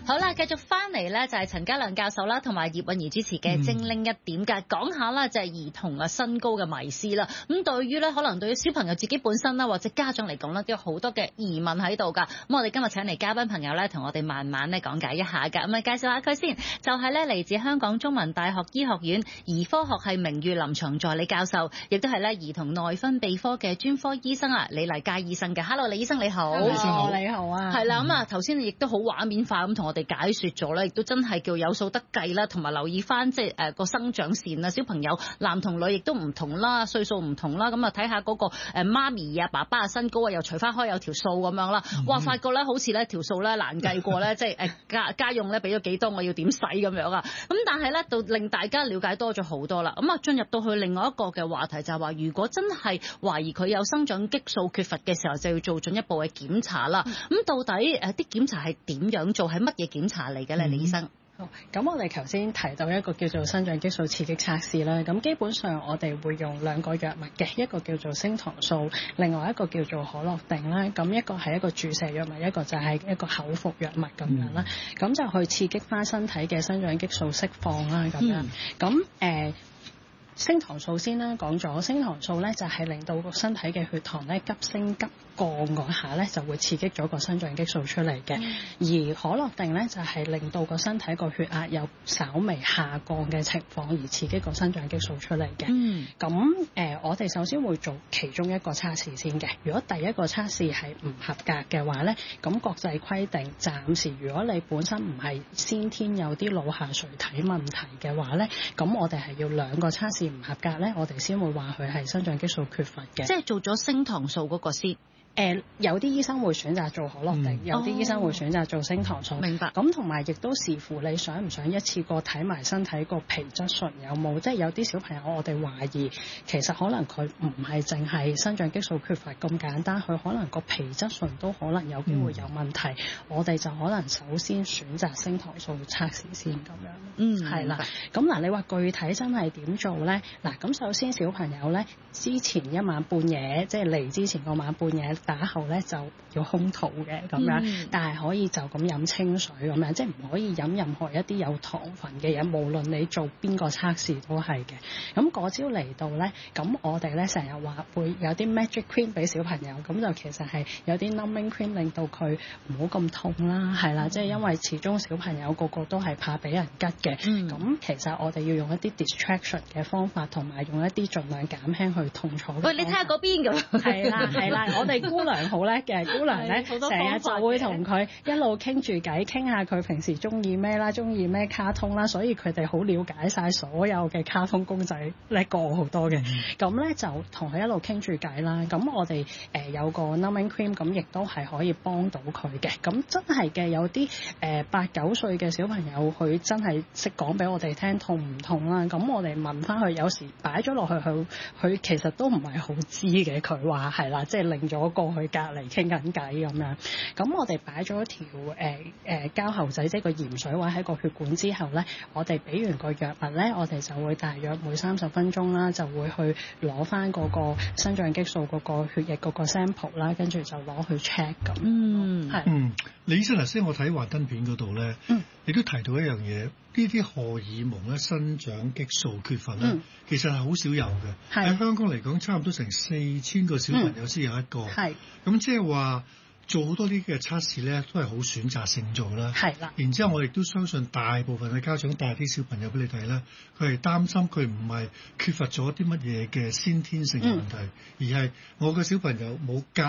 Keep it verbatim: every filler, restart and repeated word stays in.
好啦，繼續翻嚟咧，就係陳家亮教授啦，同埋葉韻儀主持嘅精靈一點嘅，講下啦，就係兒童啊身高嘅迷思啦。咁對於咧，可能對於小朋友自己本身啦，或者家長嚟講咧，都有好多嘅疑問喺度噶。咁我哋今日請嚟嘉賓朋友咧，同我哋慢慢咧講解一下噶。咁啊，介紹下佢先，就係咧嚟自香港中文大學醫學院兒科學系名譽臨床助理教授，亦都係咧兒童內分泌科嘅專科醫生啊，李麗佳醫生嘅。Hello， 李醫生你好。 李醫生你好啊。 係啦，咁啊頭先亦都好畫面化咁同我哋解説咗咧，亦都真係叫有數得計啦，同埋留意翻即係誒個生長線啊，小朋友男同女亦都唔同啦，歲數唔同啦，咁啊睇下嗰個誒媽咪啊、爸爸啊身高啊，又除翻開有條數咁樣啦。哇！發覺咧好似咧條數咧難計過咧，即係誒家家用咧俾咗幾多，我要點使咁樣啊。咁但係咧，就令大家了解多咗好多啦。咁啊進入到去另外一個嘅話題就係話，如果真係懷疑佢有生長激素缺乏嘅時候，就要做進一步嘅檢查啦。咁、嗯、到底誒啲檢查係點樣做？係乜嘢檢查嚟嘅咧，李醫生？ 好，咁我哋頭先提到一個叫做生長激素刺激測試啦。咁基本上我哋會用兩個藥物嘅，一個叫做升糖素，另外一個叫做可樂定啦。咁一個係一個注射藥物，一個就係一個口服藥物咁樣啦。咁、嗯、就去刺激翻身體嘅生長激素釋放啦，咁樣。咁誒、嗯。升糖素先啦，講咗升糖素咧就係令到個身體嘅血糖咧急升急降嗰下咧就會刺激咗個生長激素出嚟嘅、嗯，而可樂定咧就係令到個身體個血壓有稍微下降嘅情況而刺激個生長激素出嚟嘅。嗯，咁誒、呃、我哋首先會做其中一個測試先嘅。如果第一個測試係唔合格嘅話咧，咁國際規定暫時如果你本身唔係先天有啲腦下垂體問題嘅話咧，咁我哋係要兩個測試唔合格咧，我哋先會話佢係生長激素缺乏嘅。 即係做咗升糖素嗰個先。 誒、呃、有啲醫生會選擇做可樂定、嗯，有啲醫生會選擇做升糖素。明白。咁同埋亦都視乎你想唔想一次過睇埋身體個皮質醇有冇，即係有啲小朋友我哋懷疑其實可能佢唔係淨係生長激素缺乏咁簡單，佢可能個皮質醇都可能有機會有問題。嗯、我哋就可能首先選擇升糖素測試先咁樣。嗯，係啦。咁嗱，你話具體真係點做咧？嗱，咁首先小朋友咧之前一晚半夜，即係嚟之前個晚半夜。打後咧就要空肚嘅咁樣、嗯，但係可以就咁飲清水咁樣，即係唔可以飲任何一啲有糖分嘅嘢，無論你做邊個測試都係嘅。咁嗰朝嚟到咧，咁我哋咧成日話會有啲 magic cream 俾小朋友，咁就其實係有啲 numbing cream 令到佢唔好咁痛啦，係啦，即、嗯、係因為始終小朋友個個都係怕俾人吉嘅。咁、嗯、其實我哋要用一啲 distraction 嘅方法，同埋用一啲盡量減輕佢痛楚。喂， 你睇下嗰邊咁。係啦係啦，我哋姑娘好叻嘅，姑娘咧成日就會同佢一路傾住偈，傾下佢平時中意咩啦，中意咩卡通啦，所以佢哋好了解晒所有嘅卡通公仔，叻過我好多嘅。咁、嗯、咧就同佢一路傾住偈啦。咁我哋誒、呃、有個 numbing cream，咁亦都係可以幫到佢嘅。咁真係嘅，有啲誒八九歲嘅小朋友，佢真係識講俾我哋聽痛唔痛啦。咁我哋問翻佢，有時擺咗落去，佢佢其實都唔係好知嘅。佢話係啦，即係令咗過去隔離傾緊偈咁樣。咁我哋擺咗條誒誒膠喉仔，即係個鹽水位喺個血管之後咧，我哋俾完個藥物咧，我哋就會大約每三十分鐘啦，就會去攞翻嗰個生長激素嗰個血液嗰個 sample 啦，跟住就攞去 check 咁。嗯，係。嗯， 李醫生頭先我睇幻燈片嗰度咧，嗯，你都提到一樣嘢，呢啲荷爾蒙咧生長激素缺乏咧、嗯，其實係好少有嘅。喺香港嚟講，差唔多成四千個小朋友先有一個。係、嗯。咁即係話做好多啲嘅測試咧，都係好選擇性做啦。係啦。然之後我亦都相信大部分嘅家長帶啲小朋友俾你睇咧，佢係擔心佢唔係缺乏咗啲乜嘢嘅先天性嘅問題，嗯、而係我嘅小朋友冇